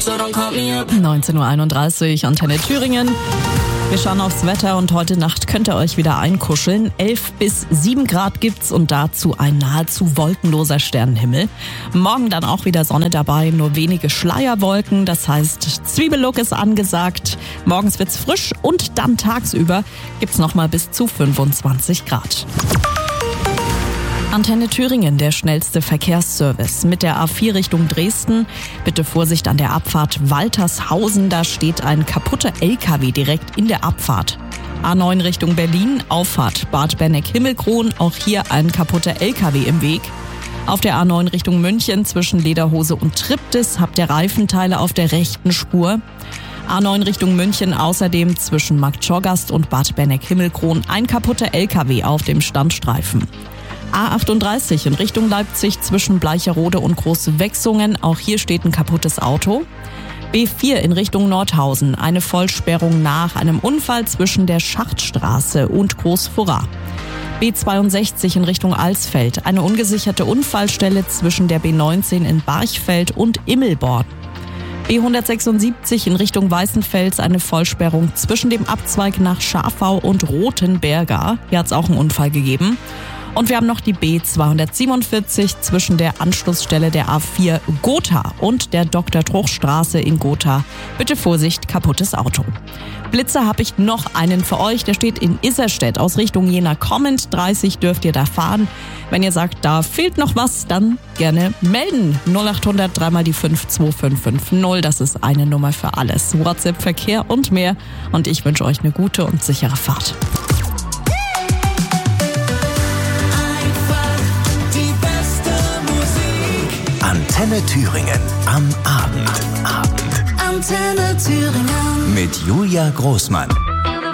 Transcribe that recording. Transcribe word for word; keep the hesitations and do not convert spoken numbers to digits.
neunzehn Uhr einunddreißig, Antenne Thüringen. Wir schauen aufs Wetter und heute Nacht könnt ihr euch wieder einkuscheln. elf bis sieben Grad gibt's und dazu ein nahezu wolkenloser Sternenhimmel. Morgen dann auch wieder Sonne dabei, nur wenige Schleierwolken. Das heißt, Zwiebellook ist angesagt. Morgens wird's frisch und dann tagsüber gibt's nochmal bis zu fünfundzwanzig Grad. Antenne Thüringen, der schnellste Verkehrsservice mit der A vier Richtung Dresden. Bitte Vorsicht an der Abfahrt Waltershausen, da steht ein kaputter L K W direkt in der Abfahrt. A neun Richtung Berlin, Auffahrt Bad Berneck-Himmelkron, auch hier ein kaputter L K W im Weg. Auf der A neun Richtung München zwischen Lederhose und Triptis habt ihr Reifenteile auf der rechten Spur. A neun Richtung München außerdem zwischen Marktschorgast und Bad Berneck-Himmelkron ein kaputter L K W auf dem Standstreifen. A achtunddreißig in Richtung Leipzig zwischen Bleicherode und Große Wechsungen. Auch hier steht ein kaputtes Auto. B vier in Richtung Nordhausen. Eine Vollsperrung nach einem Unfall zwischen der Schachtstraße und Großfurra. B zweiundsechzig in Richtung Alsfeld. Eine ungesicherte Unfallstelle zwischen der B neunzehn in Barchfeld und Immelborn. B hundertsechsundsiebzig in Richtung Weißenfels. Eine Vollsperrung zwischen dem Abzweig nach Schafau und Rothenberger. Hier hat es auch einen Unfall gegeben. Und wir haben noch die B zweihundertsiebenundvierzig zwischen der Anschlussstelle der A vier Gotha und der Doktor Truch Straße in Gotha. Bitte Vorsicht, kaputtes Auto. Blitzer habe ich noch einen für euch. Der steht in Isserstedt aus Richtung Jena kommend. dreißig dürft ihr da fahren. Wenn ihr sagt, da fehlt noch was, dann gerne melden. null acht hundert drei mal die fünf zwei fünf fünf null. Das ist eine Nummer für alles. WhatsApp, Verkehr und mehr. Und ich wünsche euch eine gute und sichere Fahrt. Antenne Thüringen am Abend. Abend. Antenne Thüringen Mit Julia Großmann.